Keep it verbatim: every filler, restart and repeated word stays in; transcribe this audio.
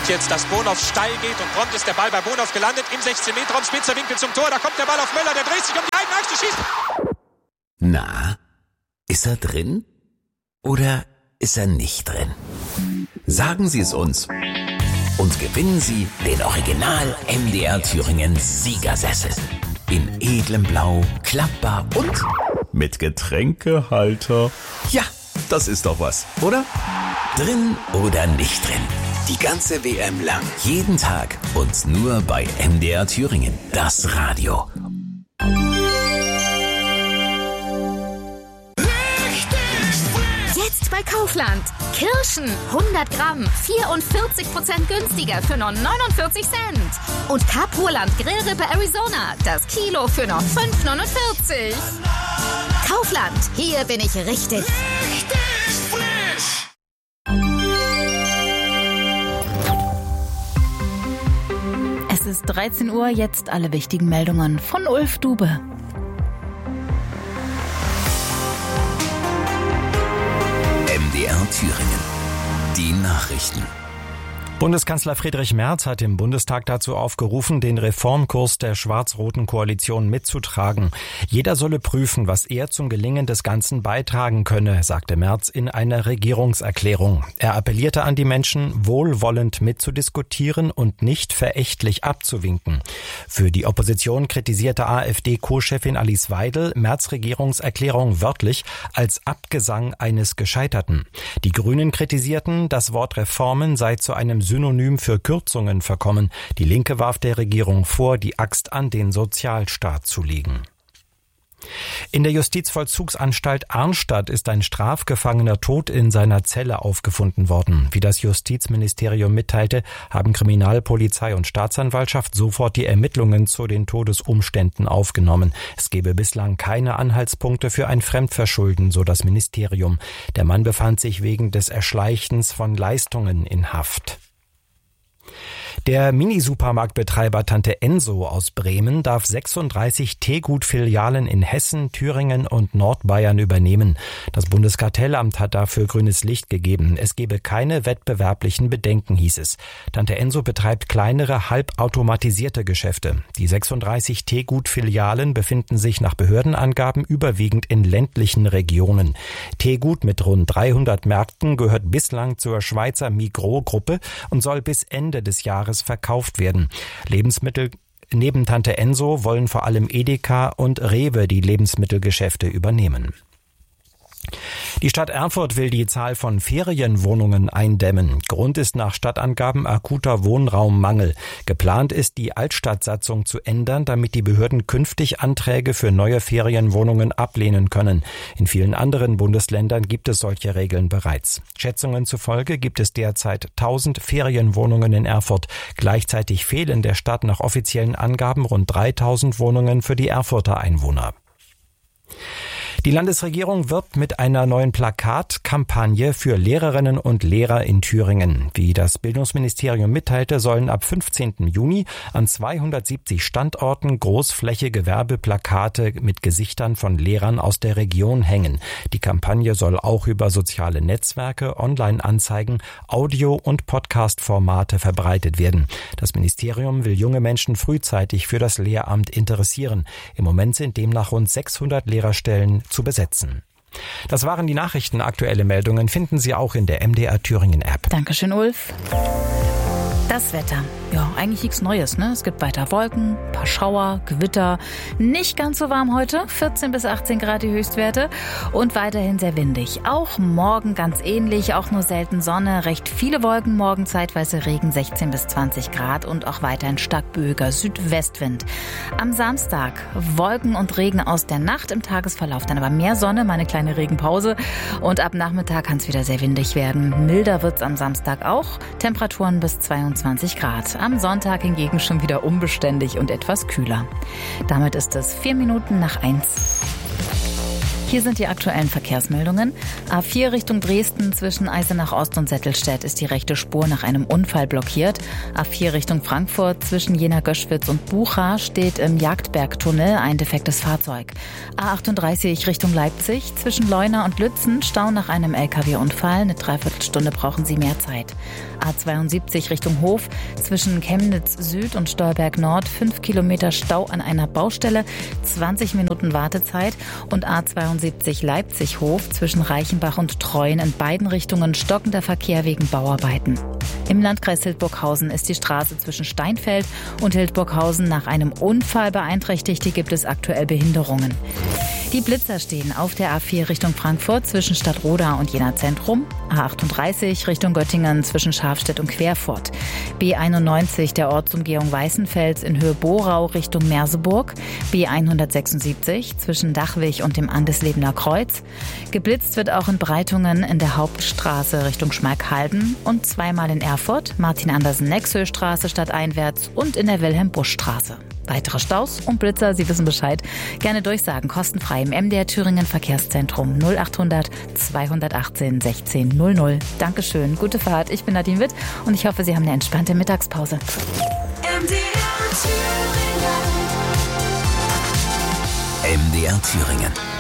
sieht jetzt, dass Bonhoff steil geht und prompt ist der Ball bei Bonhoff gelandet im sechzehn Meter Raum, spitzer Winkel zum Tor, da kommt der Ball auf Möller, der dreht sich um die eigene Achse, schießt. Na, ist er drin oder ist er nicht drin? Sagen Sie es uns und gewinnen Sie den Original M D R Thüringen Siegersessel. In edlem Blau, klappbar und mit Getränkehalter. Ja, das ist doch was, oder? Drin oder nicht drin? Die ganze W M lang, jeden Tag und nur bei M D R Thüringen, das Radio. Jetzt bei Kaufland. Kirschen hundert Gramm, vierundvierzig Prozent günstiger für nur neunundvierzig Cent. Und Kapuland Grillrippe Arizona, das Kilo für nur fünf neunundvierzig. Kaufland, hier bin ich richtig. Richtig frisch. Es ist dreizehn Uhr, jetzt alle wichtigen Meldungen von Ulf Dube. M D R Thüringen. Die Nachrichten. Bundeskanzler Friedrich Merz hat im Bundestag dazu aufgerufen, den Reformkurs der schwarz-roten Koalition mitzutragen. Jeder solle prüfen, was er zum Gelingen des Ganzen beitragen könne, sagte Merz in einer Regierungserklärung. Er appellierte an die Menschen, wohlwollend mitzudiskutieren und nicht verächtlich abzuwinken. Für die Opposition kritisierte AfD-Co-Chefin Alice Weidel Merz' Regierungserklärung wörtlich als Abgesang eines Gescheiterten. Die Grünen kritisierten, das Wort Reformen sei zu einem Synonym für Kürzungen verkommen. Die Linke warf der Regierung vor, die Axt an den Sozialstaat zu legen. In der Justizvollzugsanstalt Arnstadt ist ein Strafgefangener tot in seiner Zelle aufgefunden worden. Wie das Justizministerium mitteilte, haben Kriminalpolizei und Staatsanwaltschaft sofort die Ermittlungen zu den Todesumständen aufgenommen. Es gebe bislang keine Anhaltspunkte für ein Fremdverschulden, so das Ministerium. Der Mann befand sich wegen des Erschleichens von Leistungen in Haft. Der Mini-Supermarktbetreiber Tante Enso aus Bremen darf sechsunddreißig Teegut-Filialen in Hessen, Thüringen und Nordbayern übernehmen. Das Bundeskartellamt hat dafür grünes Licht gegeben. Es gebe keine wettbewerblichen Bedenken, hieß es. Tante Enso betreibt kleinere, halbautomatisierte Geschäfte. Die sechsunddreißig Teegut-Filialen befinden sich nach Behördenangaben überwiegend in ländlichen Regionen. Teegut mit rund dreihundert Märkten gehört bislang zur Schweizer Migros-Gruppe und soll bis Ende des Jahres verkauft werden. Lebensmittel neben Tante Enso wollen vor allem Edeka und Rewe die Lebensmittelgeschäfte übernehmen. Die Stadt Erfurt will die Zahl von Ferienwohnungen eindämmen. Grund ist nach Stadtangaben akuter Wohnraummangel. Geplant ist, die Altstadtsatzung zu ändern, damit die Behörden künftig Anträge für neue Ferienwohnungen ablehnen können. In vielen anderen Bundesländern gibt es solche Regeln bereits. Schätzungen zufolge gibt es derzeit tausend Ferienwohnungen in Erfurt. Gleichzeitig fehlen der Stadt nach offiziellen Angaben rund dreitausend Wohnungen für die Erfurter Einwohner. Die Landesregierung wirbt mit einer neuen Plakatkampagne für Lehrerinnen und Lehrer in Thüringen. Wie das Bildungsministerium mitteilte, sollen ab fünfzehnten Juni an zweihundertsiebzig Standorten großflächige Werbeplakate mit Gesichtern von Lehrern aus der Region hängen. Die Kampagne soll auch über soziale Netzwerke, Online-Anzeigen, Audio- und Podcast-Formate verbreitet werden. Das Ministerium will junge Menschen frühzeitig für das Lehramt interessieren. Im Moment sind demnach rund sechshundert Lehrerstellen zu besetzen. Das waren die Nachrichten. Aktuelle Meldungen finden Sie auch in der M D R Thüringen App. Dankeschön, Ulf. Das Wetter. Ja, eigentlich nichts Neues, ne? Es gibt weiter Wolken, ein paar Schauer, Gewitter. Nicht ganz so warm heute. vierzehn bis achtzehn Grad die Höchstwerte. Und weiterhin sehr windig. Auch morgen ganz ähnlich, auch nur selten Sonne. Recht viele Wolken, morgen zeitweise Regen, sechzehn bis zwanzig Grad. Und auch weiterhin stark böiger Südwestwind. Am Samstag Wolken und Regen aus der Nacht, im Tagesverlauf dann aber mehr Sonne, mal eine kleine Regenpause. Und ab Nachmittag kann es wieder sehr windig werden. Milder wird's am Samstag auch. Temperaturen bis zweiundzwanzig Grad. Am Sonntag hingegen schon wieder unbeständig und etwas kühler. Damit ist es vier Minuten nach eins. Hier sind die aktuellen Verkehrsmeldungen. A vier Richtung Dresden zwischen Eisenach Ost und Settelstedt ist die rechte Spur nach einem Unfall blockiert. A vier Richtung Frankfurt zwischen Jena-Göschwitz und Bucha steht im Jagdbergtunnel ein defektes Fahrzeug. A achtunddreißig Richtung Leipzig zwischen Leuna und Lützen Stau nach einem L K W-Unfall. Eine Dreiviertelstunde brauchen Sie mehr Zeit. A zweiundsiebzig Richtung Hof zwischen Chemnitz Süd und Stolberg Nord fünf Kilometer Stau an einer Baustelle, zwanzig Minuten Wartezeit. Und A zweiundsiebzig Leipzig-Hof zwischen Reichenbach und Treuen in beiden Richtungen stockender Verkehr wegen Bauarbeiten. Im Landkreis Hildburghausen ist die Straße zwischen Steinfeld und Hildburghausen nach einem Unfall beeinträchtigt. Hier gibt es aktuell Behinderungen. Die Blitzer stehen auf der A vier Richtung Frankfurt zwischen Stadtroda und Jena Zentrum, A achtunddreißig Richtung Göttingen zwischen Schafstedt und Querfurt, B einundneunzig der Ortsumgehung Weißenfels in Höhe Borau Richtung Merseburg, B hundertsechsundsiebzig zwischen Dachwig und dem Andeslebener Kreuz. Geblitzt wird auch in Breitungen in der Hauptstraße Richtung Schmalkalden und zweimal in Erfurt, Martin-Andersen-Nexhöstraße stadteinwärts und in der Wilhelm-Busch-Straße. Weitere Staus und Blitzer, Sie wissen Bescheid, gerne durchsagen, kostenfrei im M D R Thüringen Verkehrszentrum null achthundert zweihundertachtzehn sechzehn null null. Dankeschön, gute Fahrt, ich bin Nadine Witt und ich hoffe, Sie haben eine entspannte Mittagspause. M D R Thüringen. M D R Thüringen.